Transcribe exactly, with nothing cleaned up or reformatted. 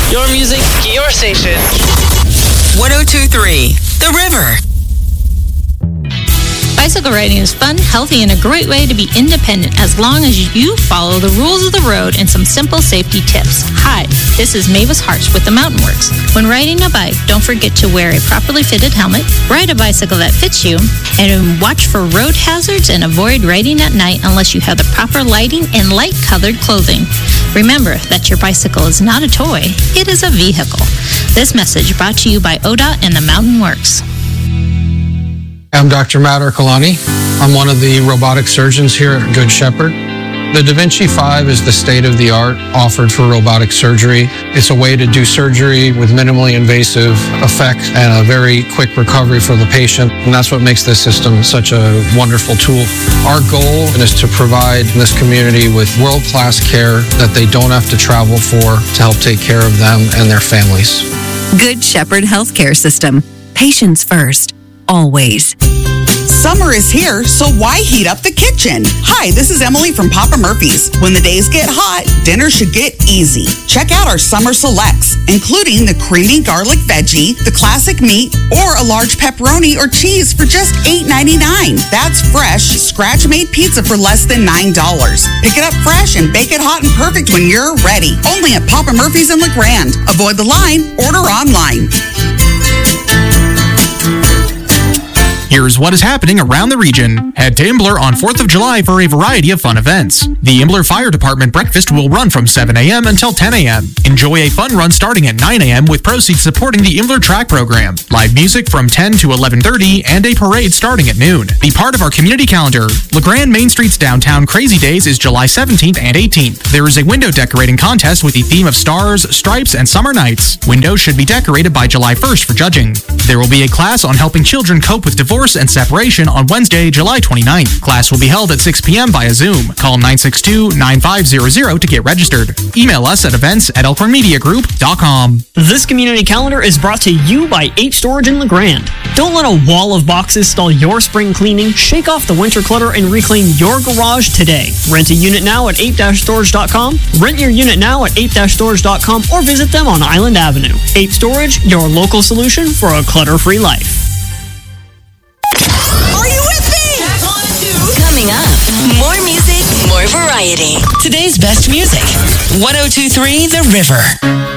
Your music, your station. one oh two point three, The River. Bicycle riding is fun, healthy, and a great way to be independent as long as you follow the rules of the road and some simple safety tips. Hi, this is Mavis Hartz with the Mountain Works. When riding a bike, don't forget to wear a properly fitted helmet, ride a bicycle that fits you, and watch for road hazards and avoid riding at night unless you have the proper lighting and light-colored clothing. Remember that your bicycle is not a toy, it is a vehicle. This message brought to you by O D O T and the Mountain Works. I'm Doctor Matt Ercolani. I'm one of the robotic surgeons here at Good Shepherd. The Da Vinci five is the state-of-the-art offered for robotic surgery. It's a way to do surgery with minimally invasive effects and a very quick recovery for the patient, and that's what makes this system such a wonderful tool. Our goal is to provide this community with world-class care that they don't have to travel for to help take care of them and their families. Good Shepherd Healthcare System. Patients first. Always. Summer is here, so why heat up the kitchen? Hi, this is Emily from Papa Murphy's. When the days get hot, dinner should get easy. Check out our summer selects, including the creamy garlic veggie, the classic meat, or a large pepperoni or cheese for just eight ninety-nine. That's fresh, scratch-made pizza for less than nine dollars. Pick it up fresh and bake it hot and perfect when you're ready. Only at Papa Murphy's in La Grande. Avoid the line, order online. Here's what is happening around the region. Head to Imbler on fourth of July for a variety of fun events. The Imbler Fire Department breakfast will run from seven a.m. until ten a.m. Enjoy a fun run starting at nine a.m. with proceeds supporting the Imbler Track Program. Live music from ten to eleven thirty and a parade starting at noon. Be part of our community calendar. La Grande Main Street's Downtown Crazy Days is July seventeenth and eighteenth. There is a window decorating contest with the theme of stars, stripes, and summer nights. Windows should be decorated by July first for judging. There will be a class on helping children cope with divorce and separation on Wednesday, July twenty-ninth. Class will be held at six p.m. via Zoom. Call nine six two, nine five zero zero to get registered. Email us at events at elkhorn media group dot com. This community calendar is brought to you by Ape Storage in La Grande. Don't let a wall of boxes stall your spring cleaning. Shake off the winter clutter and reclaim your garage today. Rent a unit now at ape dash storage dot com. Rent your unit now at ape dash storage dot com or visit them on Island Avenue. Ape Storage, your local solution for a clutter-free life. Are you with me? Coming up, more music, more variety. Today's best music. one oh two point three The River.